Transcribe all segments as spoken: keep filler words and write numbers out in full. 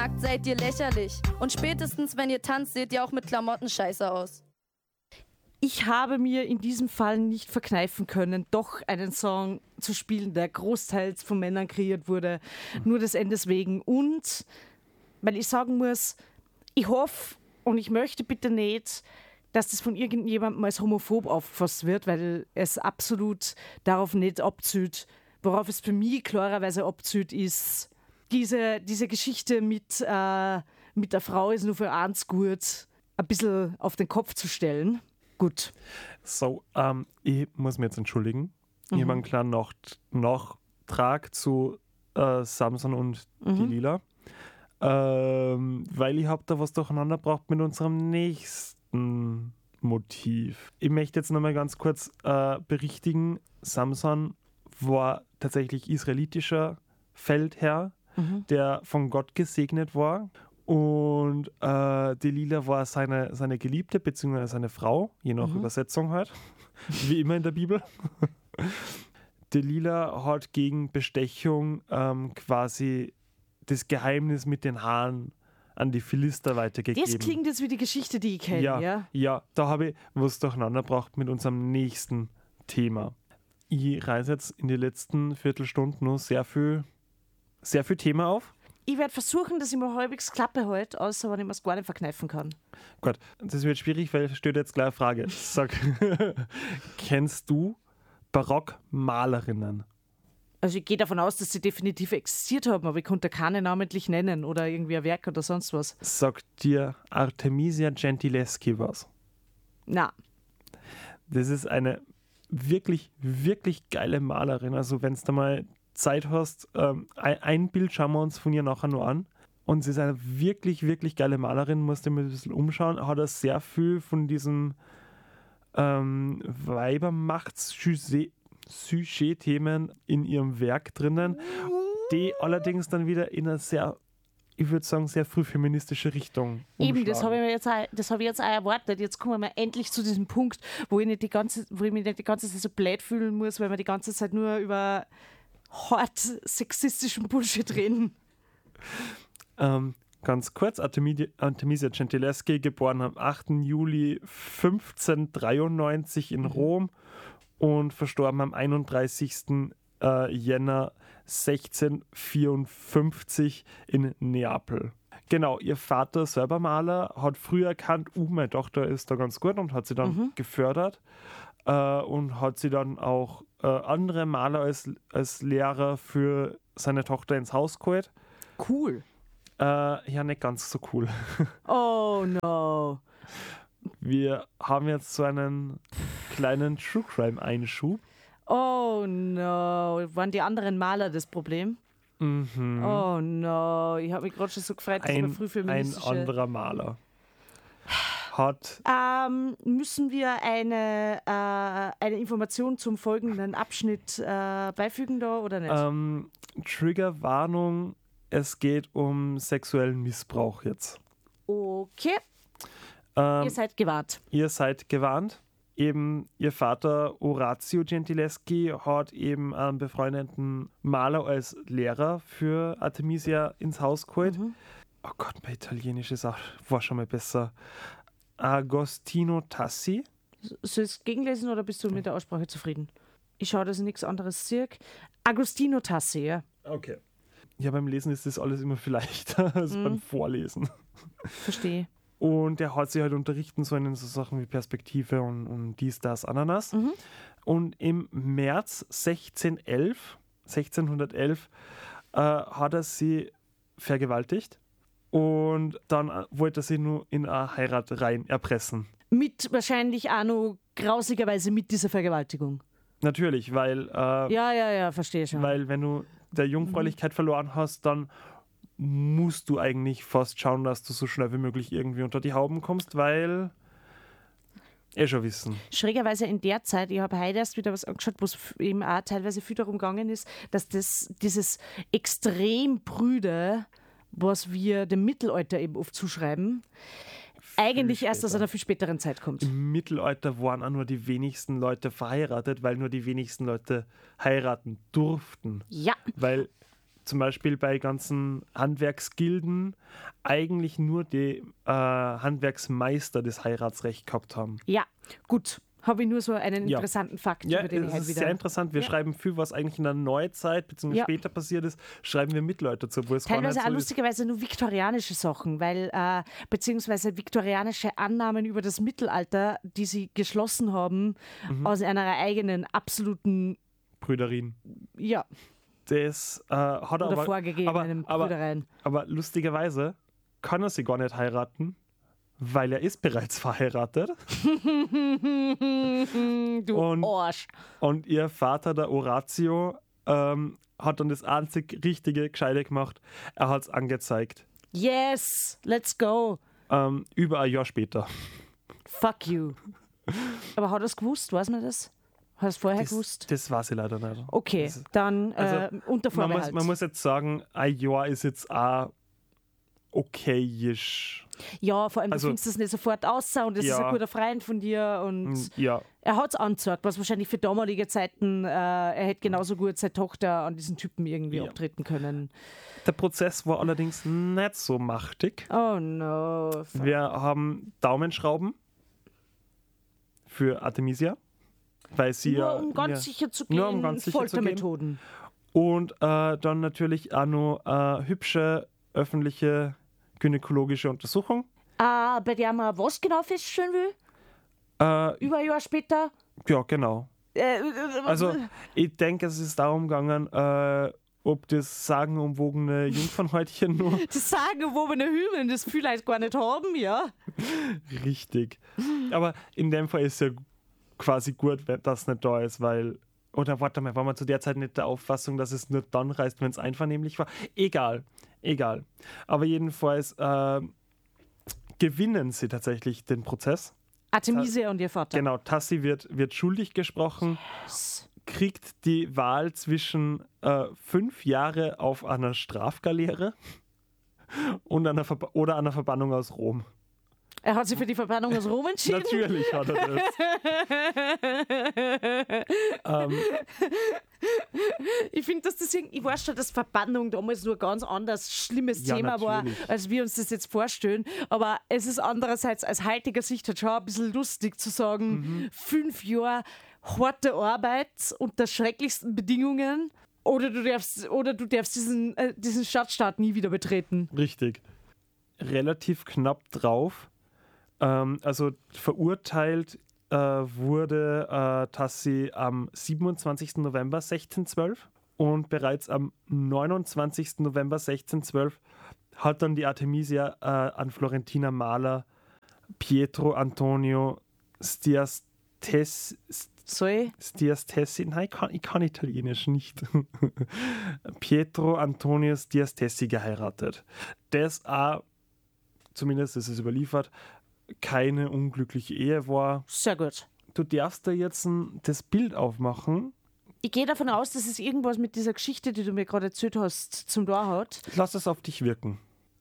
Nackt seid ihr lächerlich. Und spätestens, wenn ihr tanzt, seht ihr auch mit Klamotten scheiße aus. Ich habe mir in diesem Fall nicht verkneifen können, doch einen Song zu spielen, der großteils von Männern kreiert wurde, nur des Endes wegen. Und weil ich sagen muss, ich hoffe und ich möchte bitte nicht, dass das von irgendjemandem als homophob aufgefasst wird, weil es absolut darauf nicht abzielt. Worauf es für mich klarerweise abzielt, ist diese, diese Geschichte mit, äh, mit der Frau ist nur für eins gut, ein bisschen auf den Kopf zu stellen. Gut. So, ähm, ich muss mich jetzt entschuldigen. Mhm. Ich habe einen kleinen Nach- Nachtrag zu äh, Samson und Mhm. die Lila. Ähm, weil ich habe da was durcheinander gebracht mit unserem nächsten Motiv. Ich möchte jetzt nochmal ganz kurz äh, berichtigen, Samson war tatsächlich israelitischer Feldherr, Mhm. der von Gott gesegnet war. Und äh, Delila war seine, seine Geliebte bzw. seine Frau, je nach Mhm. Übersetzung halt, wie immer in der Bibel. Delila hat gegen Bestechung ähm, quasi das Geheimnis mit den Haaren an die Philister weitergegeben. Das klingt jetzt wie die Geschichte, die ich kenne, ja, ja? ja, da habe ich was durcheinander gebracht mit unserem nächsten Thema. Ich reise jetzt in die letzten Viertelstunde noch sehr viel, sehr viel Thema auf. Ich werde versuchen, dass ich mir halbwegs Klappe halte, außer wenn ich mir es gar nicht verkneifen kann. Gut, das wird schwierig, weil steht jetzt gleich eine Frage. Sag, kennst du Barockmalerinnen? Also ich gehe davon aus, dass sie definitiv existiert haben, aber ich konnte keine namentlich nennen oder irgendwie ein Werk oder sonst was. Sagt dir Artemisia Gentileschi was? Na, Das ist eine wirklich, wirklich geile Malerin. Also wenn du mal Zeit hast, ähm, ein, ein Bild schauen wir uns von ihr nachher nur an. Und sie ist eine wirklich, wirklich geile Malerin, musst du mal ein bisschen umschauen. Hat er sehr viel von diesem ähm, Weibermachts-Sujet-Themen in ihrem Werk drinnen, die allerdings dann wieder in einer sehr, ich würde sagen, sehr früh feministische Richtung umschlagen. eben, das habe ich mir jetzt auch, das habe ich jetzt auch erwartet. Jetzt kommen wir endlich zu diesem Punkt, wo ich, nicht die ganze, wo ich mich nicht die ganze Zeit so blöd fühlen muss, weil wir die ganze Zeit nur über hart sexistischen Bullshit reden. Ähm, ganz kurz, Artemisia, Artemisia Gentileschi, geboren am achten Juli fünfzehnhundertdreiundneunzig in Rom und verstorben am einunddreißigsten Äh, Jänner sechzehnhundertvierundfünfzig in Neapel. Genau, ihr Vater, selber Maler, hat früh erkannt, uh, meine Tochter ist da ganz gut und hat sie dann Mhm. gefördert äh, und hat sie dann auch äh, andere Maler als, als Lehrer für seine Tochter ins Haus geholt. Cool. Äh, ja, nicht ganz so cool. Oh no. Wir haben jetzt so einen kleinen True Crime-Einschub. Oh no. Waren die anderen Maler das Problem? Mhm. Oh no. Ich habe mich gerade schon so gefreut, dass wir Ein, früh ein feministische... anderer Maler hat Ähm, müssen wir eine, äh, eine Information zum folgenden Abschnitt äh, beifügen da oder nicht? ähm, Triggerwarnung, es geht um sexuellen Missbrauch jetzt. Okay, Ähm, ihr seid gewarnt. ihr seid gewarnt. Eben ihr Vater Orazio Gentileschi hat eben einen befreundeten Maler als Lehrer für Artemisia ins Haus geholt. Mhm. Oh Gott, mein Italienisch ist auch, war schon mal besser. Agostino Tassi. Soll ich es gegenlesen oder bist du mit der Aussprache zufrieden? Ich schaue, dass ich nichts anderes sehe. Agostino Tassi, ja. Okay. Ja, beim Lesen ist das alles immer viel leichter als Mhm. beim Vorlesen. Verstehe. Und er hat sich halt unterrichten sollen in so Sachen wie Perspektive und, und dies, das, Ananas. Mhm. Und im März sechzehnhundertelf, sechzehnhundertelf äh, hat er sie vergewaltigt und dann äh, wollte er sie nur in eine Heirat rein erpressen. Mit wahrscheinlich auch noch grausigerweise mit dieser Vergewaltigung. Natürlich, weil, äh, Ja, ja, ja, verstehe schon. weil wenn du der Jungfräulichkeit verloren hast, dann musst du eigentlich fast schauen, dass du so schnell wie möglich irgendwie unter die Hauben kommst, weil eh schon wissen. Schrägerweise in der Zeit, ich habe heute erst wieder was angeschaut, wo es eben auch teilweise viel darum gegangen ist, dass das, dieses extrem Brüde, was wir dem Mittelalter eben oft zuschreiben, eigentlich erst aus später. einer viel späteren Zeit kommt. Im Mittelalter waren auch nur die wenigsten Leute verheiratet, weil nur die wenigsten Leute heiraten durften. Ja, Weil zum Beispiel bei ganzen Handwerksgilden eigentlich nur die äh, Handwerksmeister das Heiratsrecht gehabt haben. Ja, gut. Habe ich nur so einen Ja. interessanten Fakt, Ja, über den ich das halt ist wieder... sehr interessant. Wir Ja. schreiben viel, was eigentlich in der Neuzeit bzw. Ja. später passiert ist, schreiben wir mit Leuten dazu, wo es gar Teilweise nicht auch so ist. lustigerweise nur viktorianische Sachen, weil äh, beziehungsweise viktorianische Annahmen über das Mittelalter, die sie geschlossen haben, Mhm. aus einer eigenen absoluten, Brüderin. ja, Das äh, hat oder aber, vorgegebenen aber, aber, Brüdereien. aber lustigerweise kann er sie gar nicht heiraten, weil er ist bereits verheiratet Du Und- Arsch. und ihr Vater, der Horatio, ähm, hat dann das einzig richtige Gescheite gemacht. Er hat es angezeigt. Yes, let's go. Ähm, über ein Jahr später. Fuck you. Aber hat er es gewusst? Weiß man das? Hat er es vorher Das, gewusst? das weiß ich leider nicht. Okay, das- dann also, äh, unter Man muss, Vorbehalt. man muss jetzt sagen, ein Jahr ist jetzt auch okayisch. ja, vor allem, also- du findest es nicht sofort aus und es ist Ja. ein guter Freund von dir und Mm, Ja, er hat es angezeigt, was wahrscheinlich für damalige Zeiten, äh, er hätte genauso gut seine Tochter an diesen Typen irgendwie Ja. abtreten können. der Prozess war allerdings nicht so machtig. Oh no. Fuck. Wir haben Daumenschrauben für Artemisia, weil sie Nur ja, um ganz ja sicher zu gehen, Nur um ganz sicher zu gehen. Foltermethoden. und äh, dann natürlich auch noch äh, hübsche öffentliche gynäkologische Untersuchung. Ah, bei der man was genau feststellen will? Äh, Über ein Jahr später? ja, genau. Äh, äh, Also ich denke, es ist darum gegangen, äh, ob das sagenumwogene Jungfernhäutchen nur das sagen, wo wir eine Hymen das vielleicht gar nicht haben, ja. richtig. Aber in dem Fall ist ja quasi gut, wenn das nicht da ist, weil. Oder warte mal, war man zu der Zeit nicht der Auffassung, dass es nur dann reißt, wenn es einvernehmlich war? Egal, egal. Aber jedenfalls äh, gewinnen sie tatsächlich den Prozess. Artemisia und ihr Vater. Genau, Tassi wird, wird schuldig gesprochen, kriegt die Wahl zwischen äh, fünf Jahre auf einer Strafgaleere und einer Verba- oder einer Verbannung aus Rom. Er hat sich für die Verbannung aus Rom entschieden. Natürlich hat er das. ähm, Ich finde, dass das irgendwie, ich weiß schon, dass Verbannung damals nur ein ganz anderes schlimmes Ja, Thema war, natürlich. als wir uns das jetzt vorstellen. Aber es ist andererseits aus heutiger Sicht halt schon ein bisschen lustig zu sagen, Mhm. fünf Jahre harte Arbeit unter schrecklichsten Bedingungen oder du darfst, oder du darfst diesen, äh, diesen Stadtstaat nie wieder betreten. richtig. Relativ knapp drauf. Ähm, also verurteilt äh, wurde äh, Tassi am siebenundzwanzigsten November sechzehnhundertzwölf und bereits am neunundzwanzigsten November sechzehnhundertzwölf hat dann die Artemisia äh, an Florentiner Maler Pietro Antonio Stiastes, Soll Stiastessi, nein, ich kann, ich kann Italienisch nicht. Pietro Antonio Stiastessi geheiratet. Das auch, zumindest ist es überliefert, keine unglückliche Ehe war. sehr gut. Du darfst da jetzt ein, das Bild aufmachen. Ich gehe davon aus, dass es irgendwas mit dieser Geschichte, die du mir gerade erzählt hast, zum Tor hat. Lass es auf dich wirken.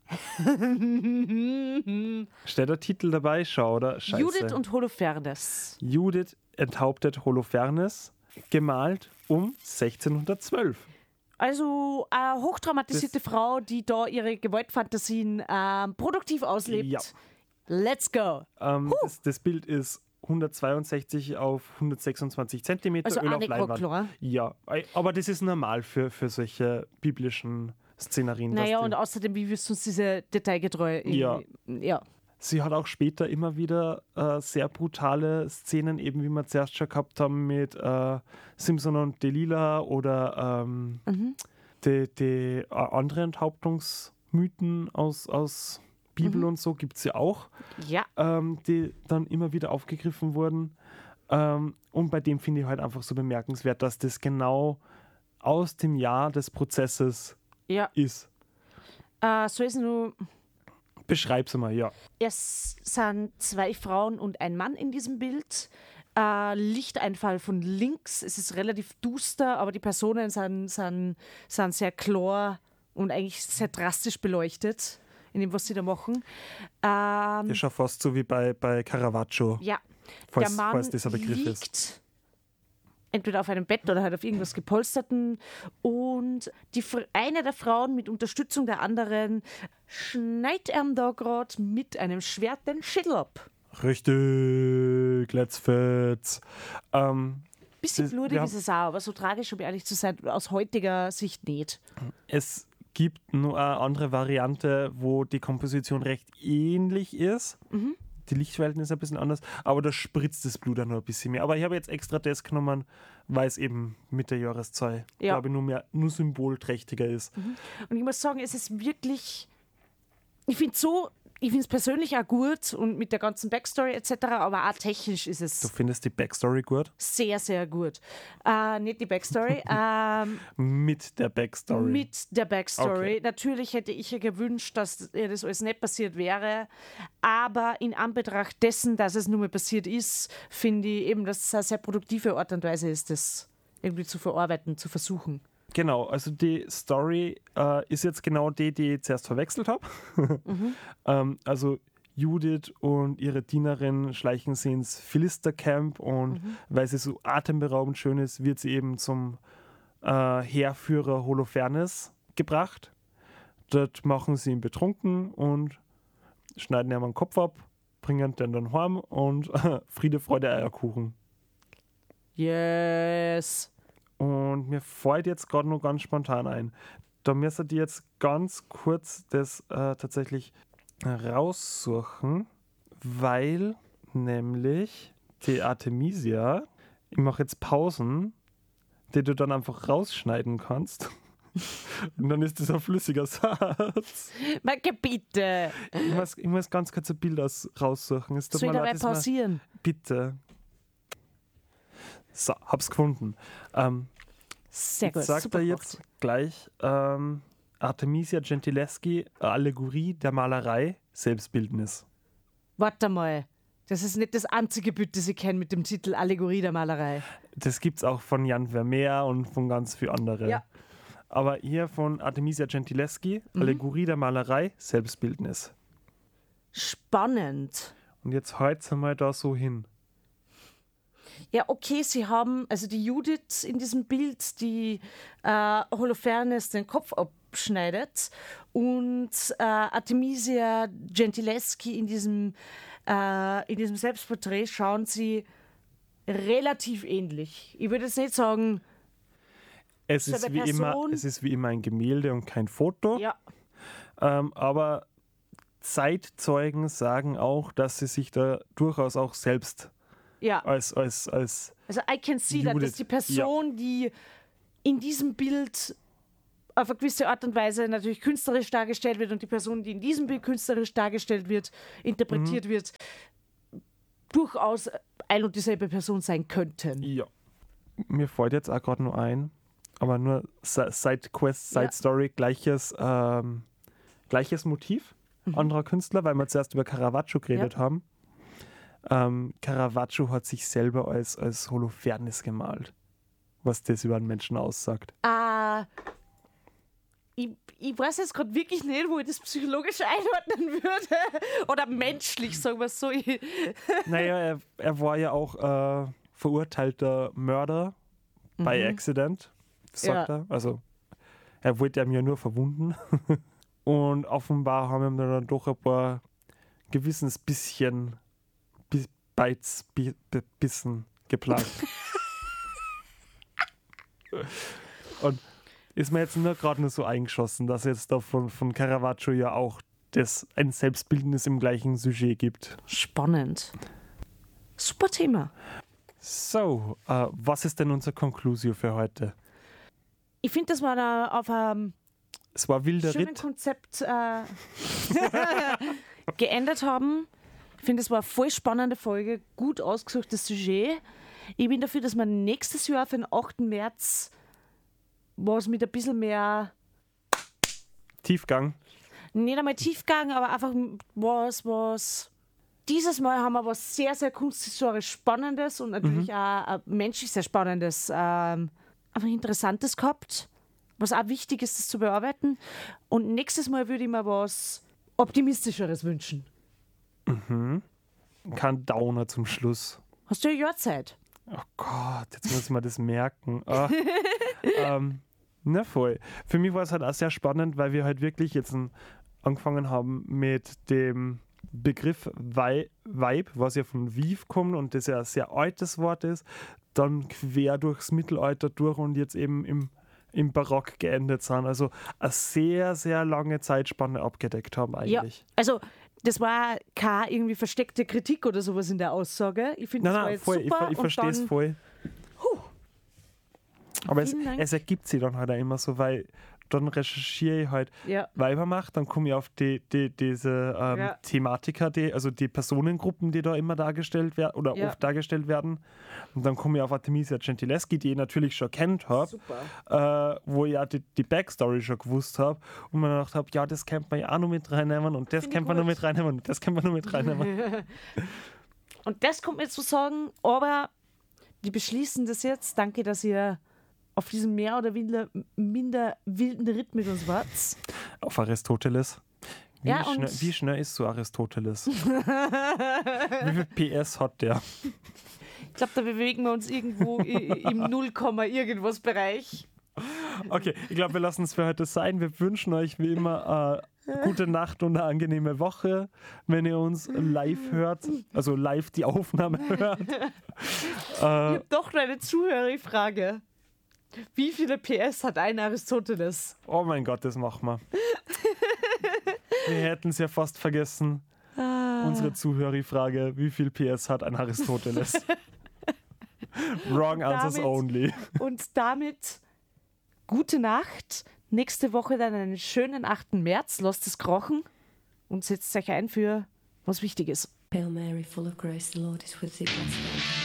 Steht der Titel dabei? Schau, oder? Scheiße. Judith und Holofernes. Judith enthauptet Holofernes, gemalt um sechzehnhundertzwölf. Also eine hochtraumatisierte Frau, die da ihre Gewaltfantasien ähm, produktiv auslebt. Ja. Let's go. Ähm, das, das Bild ist hundertzweiundsechzig auf hundertsechsundzwanzig Zentimeter Also Öl auf eine Leinwand. Grockler. Ja, aber das ist normal für, für solche biblischen Szenarien. dass Naja, die- und außerdem, wie wirst du uns diese detailgetreu... Ja. Ja. Sie hat auch später immer wieder äh, sehr brutale Szenen, eben wie wir zuerst schon gehabt haben mit äh, Simpson und Delilah oder ähm, Mhm. die, die äh, andere Enthauptungsmythen aus, aus Bibel Mhm. und so gibt es ja auch, Ja. ähm, die dann immer wieder aufgegriffen wurden. Ähm, und bei dem finde ich halt einfach so bemerkenswert, dass das genau aus dem Jahr des Prozesses Ja. ist. Äh, so ist nur... Beschreib's mal, ja. Es sind zwei Frauen und ein Mann in diesem Bild. Äh, Lichteinfall von links. Es ist relativ duster, aber die Personen sind, sind, sind sehr klar und eigentlich sehr drastisch beleuchtet in dem, was sie da machen. Ähm, Ist schon fast so wie bei, bei Caravaggio, ja, falls, der Mann falls dieser Begriff liegt ist. entweder auf einem Bett oder halt auf irgendwas Gepolsterten. Und die, eine der Frauen mit Unterstützung der anderen schneidet ihm da gerade mit einem Schwert den Schädel ab. Richtig, let's fetz. Ähm, Bisschen das- blutig wir ist es auch, aber so tragisch, um ehrlich zu sein, aus heutiger Sicht nicht. Es gibt nur eine andere Variante, wo die Komposition recht ähnlich ist. Mhm. Die Lichtverhältnisse ein bisschen anders, aber da spritzt das Blut dann noch ein bisschen mehr. Aber ich habe jetzt extra das genommen, weil es eben mit der Jahreszeit, Ja. glaube ich, nur, mehr, nur symbolträchtiger ist. Und ich muss sagen, es ist wirklich, ich finde so, ich finde es persönlich auch gut und mit der ganzen Backstory et cetera, aber auch technisch ist es Du findest die Backstory gut? sehr, sehr gut. Äh, nicht die Backstory, ähm, Mit der Backstory. mit der Backstory. Okay. Natürlich hätte ich ja gewünscht, dass ihr das alles nicht passiert wäre, aber in Anbetracht dessen, dass es nun mal passiert ist, finde ich eben, dass es eine sehr produktive Art und Weise ist, das irgendwie zu verarbeiten, zu versuchen. Genau, also die Story äh, ist jetzt genau die, die ich zuerst verwechselt habe. ähm, also Judith und ihre Dienerin schleichen sie ins Philistercamp und weil sie so atemberaubend schön ist, wird sie eben zum äh, Heerführer Holofernes gebracht. Dort machen sie ihn betrunken und schneiden ihm den Kopf ab, bringen den dann heim und Friede, Freude, Eierkuchen. Yes. Und mir fällt jetzt gerade nur ganz spontan ein. Da müsst ihr jetzt ganz kurz das äh, tatsächlich raussuchen, weil nämlich die Artemisia, ich mache jetzt Pausen, die du dann einfach rausschneiden kannst. Und dann ist das ein flüssiger Satz. Danke, bitte. Ich muss, ich muss ganz kurz ein Bild aus, raussuchen. Es tut Soll ich mir dabei leid, das mal- pausieren? Bitte. So, hab's gefunden. Ähm, Sehr gut. Sagt super er gemacht. jetzt gleich ähm, Artemisia Gentileschi, Allegorie der Malerei, Selbstbildnis. Warte mal. Das ist nicht das einzige Bild, das ich kenne mit dem Titel Allegorie der Malerei. Das gibt's auch von Jan Vermeer und von ganz vielen anderen. Ja. Aber hier von Artemisia Gentileschi, Mhm. Allegorie der Malerei, Selbstbildnis. Spannend. Und jetzt heute mal da so hin. Ja, okay, sie haben, also die Judith in diesem Bild, die äh, Holofernes den Kopf abschneidet und äh, Artemisia Gentileschi in diesem, äh, in diesem Selbstporträt schauen sie relativ ähnlich. Ich würde jetzt nicht sagen, Es So ist, eine wie immer, Person- es ist wie immer ein Gemälde und kein Foto. ja, Ähm, aber Zeitzeugen sagen auch, dass sie sich da durchaus auch selbst ja. als, als, als Also I can see that, Judith, dass die Person, die in diesem Bild auf eine gewisse Art und Weise natürlich künstlerisch dargestellt wird und die Person, die in diesem Bild künstlerisch dargestellt wird, interpretiert Mhm. wird, durchaus ein und dieselbe Person sein könnten. Ja. Mir fällt jetzt auch gerade nur ein, aber nur Si- Side-Quest, Ja. Side-Story, gleiches, ähm, gleiches Motiv anderer Künstler, weil wir zuerst über Caravaggio geredet haben. Ähm, Caravaggio hat sich selber als, als Holofernes gemalt, was das über einen Menschen aussagt. Äh, ich, ich weiß jetzt gerade wirklich nicht, wo ich das psychologisch einordnen würde. Oder menschlich, sagen wir es so. Ich, Naja, er, er war ja auch äh, verurteilter Mörder bei Accident, sagt Ja. er. Also er wollte ihm ja nur verwunden. Und offenbar haben ihm dann doch ein paar gewisses bisschen Bi- Bites, Bi- Bi- Bissen geplagt. Und ist mir jetzt nur gerade nur so eingeschossen, dass jetzt da von, von Caravaggio ja auch das ein Selbstbildnis im gleichen Sujet gibt. Spannend. Super Thema. So, äh, was ist denn unser Conclusio für heute? Ich finde, dass wir da auf einem Es war wilder schönen Ritt. Konzept äh, geändert haben. Ich finde, es war eine voll spannende Folge, gut ausgesuchtes Sujet. Ich bin dafür, dass wir nächstes Jahr für den achten März was mit ein bisschen mehr, Tiefgang. nicht einmal Tiefgang, aber einfach was, was. Dieses Mal haben wir was sehr, sehr kunsthistorisch Spannendes und natürlich auch ein menschlich sehr Spannendes, ähm, einfach Interessantes gehabt, was auch wichtig ist, das zu bearbeiten. Und nächstes Mal würde ich mir was Optimistischeres wünschen. Kein Downer zum Schluss. Hast du ja Jahr Zeit? Oh Gott, jetzt muss ich mir das merken. Oh. ähm, na voll. Für mich war es halt auch sehr spannend, weil wir halt wirklich jetzt ein, angefangen haben mit dem Begriff Vi- Vibe, was ja von Vive kommt und das ja ein sehr altes Wort ist, dann quer durchs Mittelalter durch und jetzt eben im, im Barock geendet sind. Also eine sehr, sehr lange Zeitspanne abgedeckt haben eigentlich. Ja, also das war keine irgendwie versteckte Kritik oder sowas in der Aussage. Ich finde, Nein, das war nein, jetzt voll, super. ich, ich verstehe es voll. Huh. Aber es, Vielen Dank. es ergibt sich dann halt auch immer so, weil dann recherchiere ich halt Ja. Weibermacht, dann komme ich auf die, die, diese ähm, Ja. Thematiker, die, also die Personengruppen, die da immer dargestellt werden oder Ja. oft dargestellt werden. Und dann komme ich auf Artemisia Gentileschi, die ich natürlich schon kennt habe, Super. äh, wo ich ja die, die Backstory schon gewusst habe und mir gedacht habe, ja, das kann man ja auch noch mit reinnehmen und das Find kann ich man noch gut. mit reinnehmen und das kann man noch mit reinnehmen. Und das kommt mir zu sagen, aber die beschließen das jetzt. Danke, dass ihr auf diesem mehr oder minder, minder wilden Ritt mit uns wart. Auf Aristoteles. Wie, Ja, und- schnell, wie schnell ist so Aristoteles? Wie viel P S hat der? Ich glaube, da bewegen wir uns irgendwo i- im null, irgendwas Bereich. Okay, ich glaube, wir lassen es für heute sein. Wir wünschen euch wie immer äh, gute Nacht und eine angenehme Woche, wenn ihr uns live hört, also live die Aufnahme hört. Ich Äh, habe doch noch eine Zuhörerfrage. Wie viele P S hat ein Aristoteles? oh mein Gott, das machen wir. Wir hätten es ja fast vergessen. Unsere Zuhörerfrage, wie viel P S hat ein Aristoteles? Wrong answers damit- only. Und damit gute Nacht. Nächste Woche dann einen schönen achten März. Lasst es krochen und setzt euch ein für was Wichtiges. Hail Mary, full of grace, the Lord is with thee. Blessed art thou